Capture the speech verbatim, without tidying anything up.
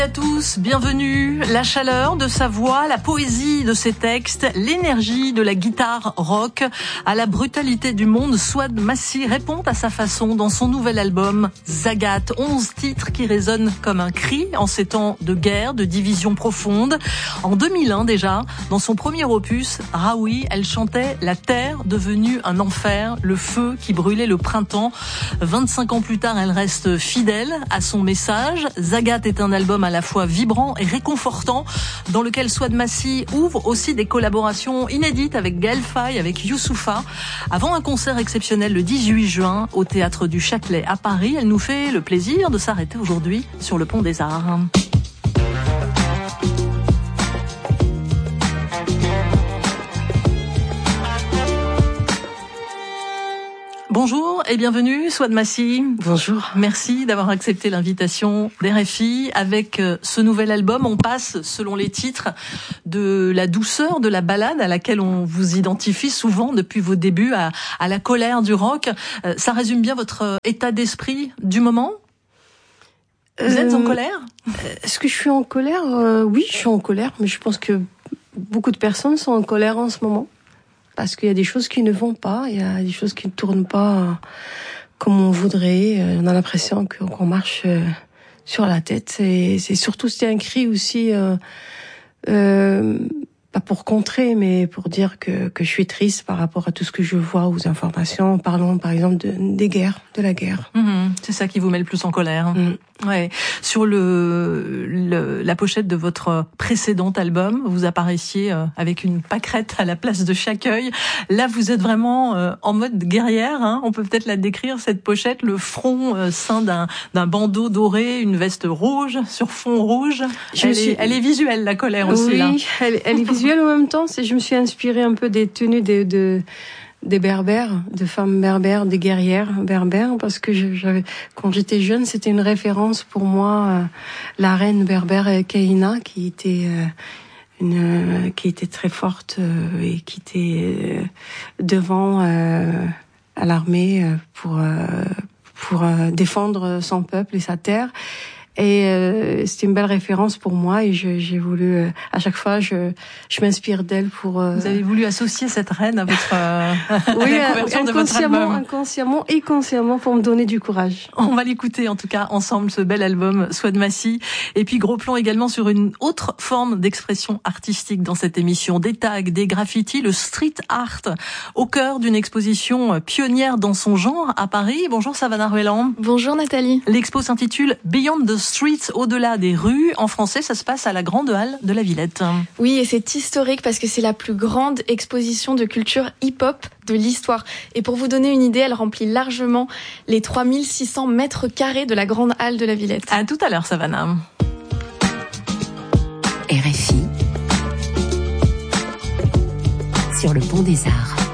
À tous, bienvenue. La chaleur de sa voix, la poésie de ses textes, l'énergie de la guitare rock, à la brutalité du monde, Souad Massy répond à sa façon dans son nouvel album Zagat. Onze titres qui résonnent comme un cri en ces temps de guerre, de division profonde. En deux mille un déjà, dans son premier opus, Raoui, elle chantait la terre devenue un enfer, le feu qui brûlait le printemps. vingt-cinq ans plus tard, elle reste fidèle à son message. Zagat est un album à à la fois vibrant et réconfortant, dans lequel Souad Massy ouvre aussi des collaborations inédites avec Gaël Faye, avec Youssoupha. Avant un concert exceptionnel le dix-huit juin au Théâtre du Châtelet à Paris, elle nous fait le plaisir de s'arrêter aujourd'hui sur le Pont des Arts. Bonjour et bienvenue, Souad Massy. Bonjour. Merci d'avoir accepté l'invitation d'R F I. Avec ce nouvel album, on passe, selon les titres, de la douceur de la ballade à laquelle on vous identifie souvent depuis vos débuts à, à la colère du rock. Ça résume bien votre état d'esprit du moment ? Vous êtes euh, en colère ? Est-ce que je suis en colère ? euh, Oui, je suis en colère, mais je pense que beaucoup de personnes sont en colère en ce moment. Parce qu'il y a des choses qui ne vont pas, il y a des choses qui ne tournent pas comme on voudrait. On a l'impression qu'on marche sur la tête. Et c'est surtout, c'était un cri aussi, euh, euh, pas pour contrer, mais pour dire que, que je suis triste par rapport à tout ce que je vois aux informations. Parlons par exemple de, des guerres, de la guerre. Mmh, c'est ça qui vous met le plus en colère. Mmh. Ouais. Sur le, le la pochette de votre précédent album, vous apparaissiez avec une pâquerette à la place de chaque œil. Là, vous êtes vraiment en mode guerrière. Hein. On peut peut-être la décrire, cette pochette, le front ceint d'un d'un bandeau doré, une veste rouge sur fond rouge. Je elle, suis... est, elle est visuelle, la colère aussi. Oui, là. elle, elle est visuelle en même temps. C'est, je me suis inspirée un peu des tenues de, de des berbères, de femmes berbères, des guerrières berbères, parce que je, j'avais, quand j'étais jeune, c'était une référence pour moi, euh, la reine berbère Kaina, qui était euh, une, euh, qui était très forte euh, et qui était euh, devant euh, à l'armée euh, pour euh, pour euh, défendre son peuple et sa terre. Et euh, c'était une belle référence pour moi et je, j'ai voulu euh, à chaque fois je je m'inspire d'elle pour. Euh... Vous avez voulu associer cette reine à votre euh, oui, à la couverture de votre album. Inconsciemment et consciemment pour me donner du courage. On va l'écouter en tout cas ensemble, ce bel album Souad Massy. Et puis gros plan également sur une autre forme d'expression artistique dans cette émission, des tags, des graffitis, le street art au cœur d'une exposition pionnière dans son genre à Paris. Bonjour Savannah Ruelland. Bonjour Nathalie. L'expo s'intitule Beyond the Streets, au-delà des rues. En français, ça se passe à la Grande Halle de la Villette. Oui, et c'est historique parce que c'est la plus grande exposition de culture hip-hop de l'histoire. Et pour vous donner une idée, elle remplit largement les trois mille six cents mètres carrés de la Grande Halle de la Villette. À tout à l'heure, Savannah. R F I sur le Pont des Arts.